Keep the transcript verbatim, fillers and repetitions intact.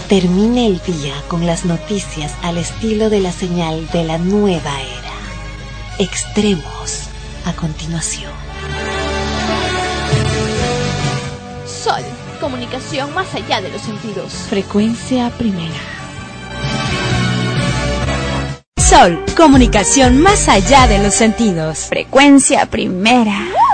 Termine el día con las noticias al estilo de la señal de la nueva era. Extremos a continuación. Sol, comunicación más allá de los sentidos. Frecuencia primera. Sol, comunicación más allá de los sentidos. Frecuencia primera.